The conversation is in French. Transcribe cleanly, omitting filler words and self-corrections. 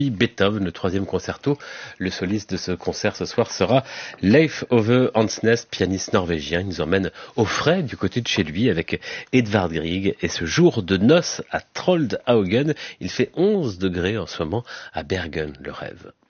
Beethoven, le troisième concerto. Le soliste de ce concert ce soir sera Leif Ove Ansnes, pianiste norvégien. Il nous emmène au frais du côté de chez lui avec Edvard Grieg. Et ce jour de noces à Troldhaugen, il fait 11 degrés en ce moment à Bergen, le rêve.